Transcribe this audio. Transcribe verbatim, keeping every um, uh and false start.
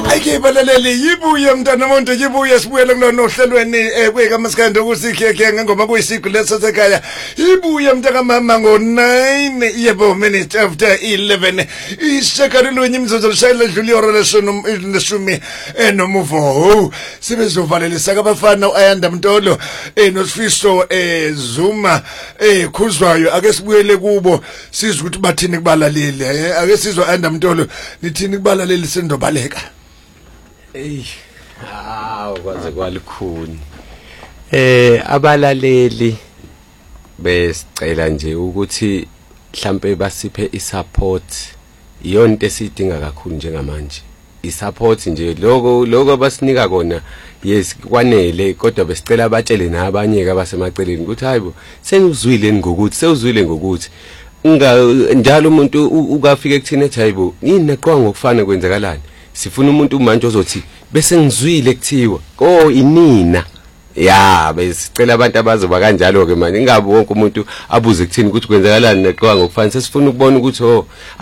Ayike balaleli yibuye mntana umuntu yibuye sibuyele kulona ohlelweni kweka maskande ukusikhekhe ngengoma kuyisiqu leso sekhaya yibuye mntaka mama ngo nine yebo minutes after eleven ishakalulunye imizuzulu shayela dluli ora leshono leshumi enomuvo sibezovalelisa kabafana uAyanda Mtolo enosifiso eZuma ekhuzwayo ake sibuyele kubo sizwe ukuthi bathini kubalaleli ake sizwe uAyanda Mtolo nithini kubalaleli sendobaleka. Ey, hawu kwaze kwalikhuni. Eh abalaleli besicela nje ukuthi mhlambe basiphe isupport. Iyonto esidinga kakhulu njengamanje. Isupport nje lokho lokho basinika kona yes kwanele kodwa besicela abatshele nabanye ke abasemaceleni ukuthi hayibo senizwile ngokuthi sewuzwile ngokuthi nga njalo umuntu ukafika ekuthini ethi hayibo yini neqwa ngokufana kwenzakalani. Sifuna umuntu manje ozothi bese ngizwile kuthiwa oh inina ya besicela abantu abazoba kanjalo ke manje ingabe wonke umuntu abuze kuthini ukuthi kwenzakalani neqwa ngokufana sesifuna ukubona ukuthi oh